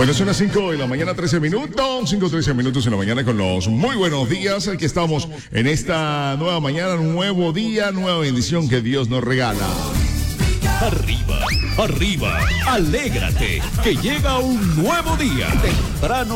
Bueno, son las 5 de la mañana, 13 minutos, 5:13 minutos en la mañana con los muy buenos días. Aquí estamos en esta nueva mañana, nuevo día, nueva bendición que Dios nos regala. Arriba, arriba, alégrate, que llega un nuevo día. Temprano